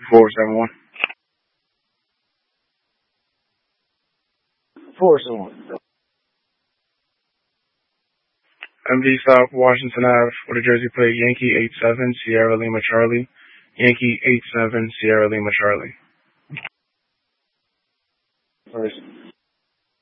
471. 471. MV South Washington Ave with a Jersey plate Yankee 87 Sierra Lima Charlie. Yankee 87 Sierra Lima Charlie. First.